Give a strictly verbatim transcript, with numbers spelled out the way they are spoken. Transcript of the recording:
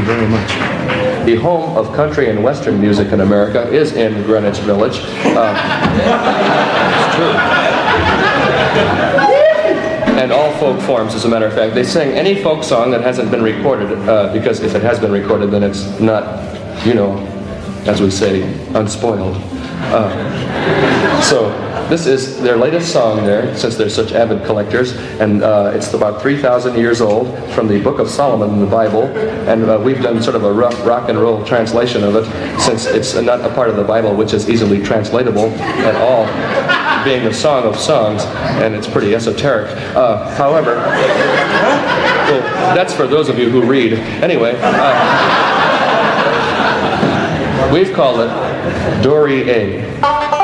you very much. The home of country and western music in America is in Greenwich Village. Uh, it's true. And all folk forms, as a matter of fact. They sing any folk song that hasn't been recorded, uh, because if it has been recorded, then it's not, you know, as we say, unspoiled. Uh, so this is their latest song there, since they're such avid collectors, and uh, it's about three thousand years old, from the Book of Solomon in the Bible, and uh, we've done sort of a rough rock and roll translation of it, since it's not a part of the Bible which is easily translatable at all, being the Song of Songs, and it's pretty esoteric. Uh, however, well, that's for those of you who read. Anyway, uh, we've called it Dori-A.